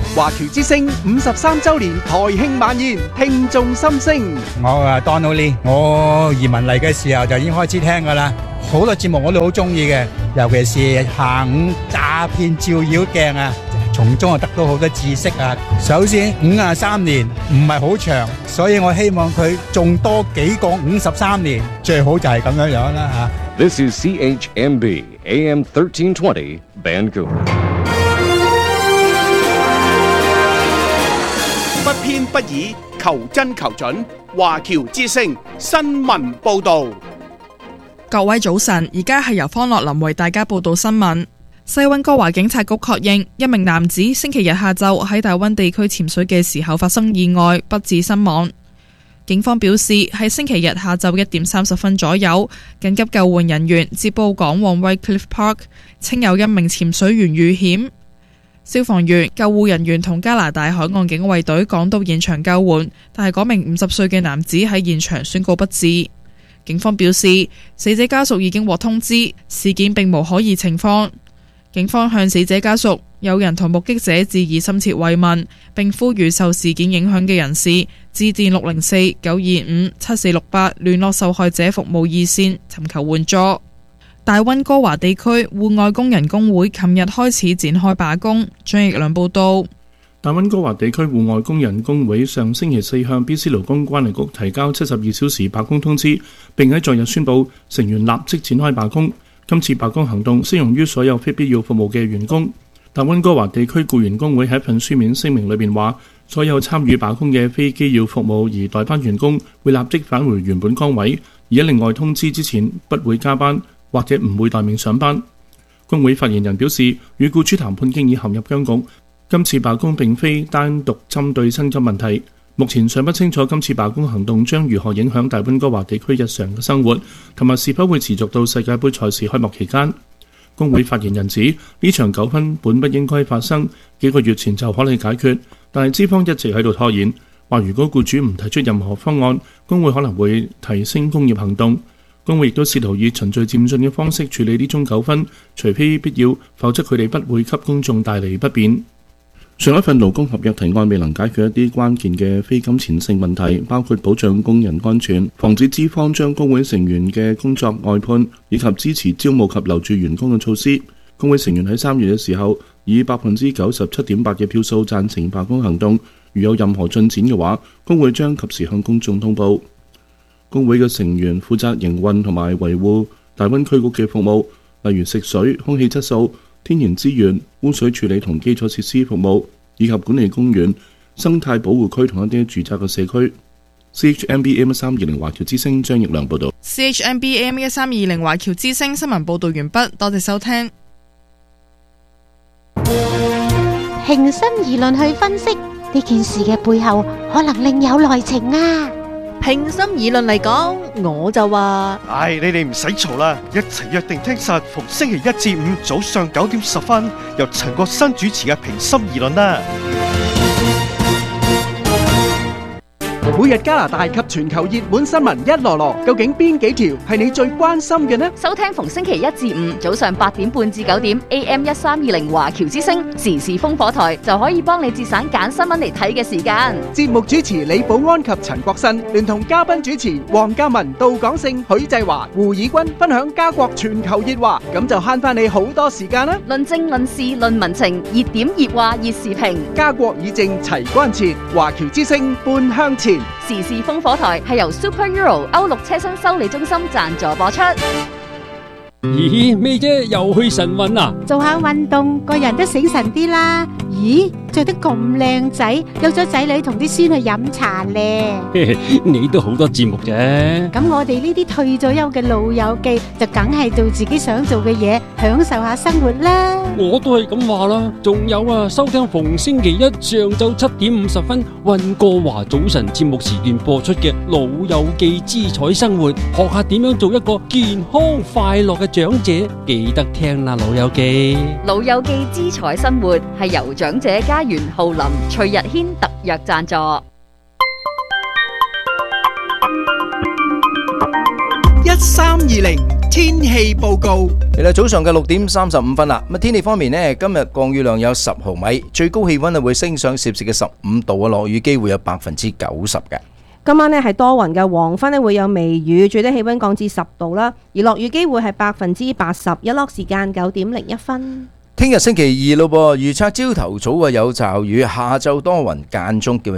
華僑之聲53週年台慶晚宴，聽眾心聲。 我Donald Lee， 我移民嚟嘅時候就已經開始聽㗎啦，好多節目我都好中意嘅，尤其是下午詐騙照妖鏡啊，從中得到好多知識啊。首先53年唔係好長，所以我希望佢仲多幾個53年，最好就係咁樣樣啦嚇。 This is CHMB AM 1320 Vancouver。 不偏不倚，求真求準。華僑之聲新聞報導。 各位早晨，而家係由方樂林為大家報道新聞。西溫哥華警察局確認，一名男子星期日下晝喺大溫地區潛水嘅時候發生意外，不治身亡。警方表示，喺星期日下晝1點30分左右，緊急救援人員接報趕往 Whitecliff Park， 稱有一名潛水員遇險。消防員、救護人員同加拿大海岸警衛隊趕到現場救援，但係嗰名50歲嘅男子喺現場宣告不治。警方表示，死者家屬已經獲通知，事件並無可疑情況。警方向死者家屬、友人同目擊者致以深切慰問，並呼籲受事件影響嘅人士致電604-925-7468聯絡受害者服務熱線，尋求援助。大溫哥華地區戶外工人工會琴日開始展開罷工。張奕良報道。 大溫哥華地區戶外工人工會上星期四向 BC 勞工關係局提交72小時罷工通知，並喺昨日宣布成員立即展開罷工。今次罷工行動適用於所有非必要服務嘅員工。大溫哥華地區僱員工會喺一份書面聲明裏面話，所有參與罷工嘅非機要服務而代班員工會立即返回原本崗位，而喺另外通知之前不會加班或者唔會待命上班。工會發言人表示，與僱主談判經已陷入僵局，今次罷工並非單獨針對薪金問題。目前尚不清楚今次罷工行動將如何影響大溫哥華地區日常嘅生活，同埋是否會持續到世界盃賽事開幕期間。工會發言人指，呢場糾紛本不應該發生，幾個月前就可能解決，但係資方一直喺度拖延，話如果僱主唔提出任何方案，工會可能會提升工業行動。工會亦都試圖以循序漸進嘅方式處理呢種糾紛，除非必要，否則佢哋不會給公眾帶嚟不便。上一份勞工合約提案未能解決一啲關鍵嘅非金錢性問題，包括保障工人安全、防止資方將工會成員嘅工作外判，以及支持招募及留住員工嘅措施。工會成員喺3月嘅時候以 97.8% 嘅票數贊成罷工行動，如有任何進展嘅話，工會將及時向公眾通報。工會嘅成員負責營運同埋維護大溫區局嘅服務，例如食水、空氣質素、天然資源、污水處理同基礎設施服務，以及管理公園、生態保護區同一啲住宅嘅社區。CHMB AM1320 華僑之聲張奕良報道。 CHMB AM1320 華僑之聲新聞報道完畢，多謝收聽。 平心而論去分析呢件事嘅背後，可能另有內情啊！ 平心而論嚟講，我就話， 你哋唔使嘈啦，一齊約定聽實逢星期1至5早上9點10分，由陳國新主持嘅平心而論啦。 每日加拿大及全球熱門新聞一籮籮，究竟邊幾條係你最關心嘅呢？ 收聽逢星期1至5早上8點半至9點 AM1320 華僑之聲時事烽火台，就可以幫你節省揀新聞嚟睇嘅時間。 節目主持李寶安及陳國新聯同嘉賓主持黃嘉文、杜廣勝、許濟華、胡以軍分享加國全球熱話，咁就慳翻你好多時間啦！ 論政論事論民情，熱點熱話熱時評， 加國議政齊關切，華僑之聲半向前。 時事烽火台係由 Super Euro 歐陸車身修理中心贊助播出。 咦，咩啫？又去晨運啊？ 做下運動，個人都醒神啲啦。咦，着得咁靚仔，有咗仔女同啲孫去飲茶咧。 你都好多節目啫。 咁我哋呢啲退咗休嘅老友記，就梗係做自己想做嘅嘢，享受下生活啦。 我都係咁話啦。仲有啊，收聽逢星期一上晝7點50分溫哥華早晨節目時段播出嘅《老友記之彩生活》，學下點樣做一個健康快樂嘅長者，記得聽啦，老友記。 老友記之彩生活係由長者家園浩林、徐日軒特約贊助。 1320 天氣報告。 嚟到早上嘅6:35啦。咁天氣方面呢，今日降雨量有10毫米，最高氣溫會升上攝氏嘅15度啊，落雨機會有90%嘅。 今晚呢係多雲嘅，黃昏呢會有微雨，最低氣溫降至10度啦，而落雨機會係80%，日落時間9:01。 聽日星期二咯噃，預測朝頭早有驟雨，下晝多雲間中叫